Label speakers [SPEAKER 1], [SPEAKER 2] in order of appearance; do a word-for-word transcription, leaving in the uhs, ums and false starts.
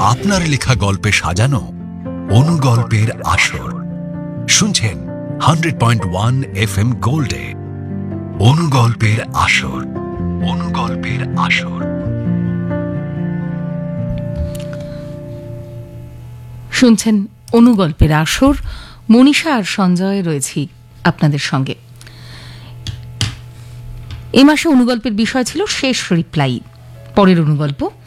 [SPEAKER 1] আপনার লেখা গল্পে সাজানো অনুগল্পের আসর শুনছেন hundred point one F M গোল্ডে। অনুগল্পের আসর, অনুগল্পের আসর।
[SPEAKER 2] শুনছেন অনুগল্পের আসর। মনীষা আর সঞ্জয় রয়েছি আপনাদের সঙ্গে। এ মাসে অনুগল্পের বিষয় ছিল শেষ রিপ্লাই। পরের অনুগল্প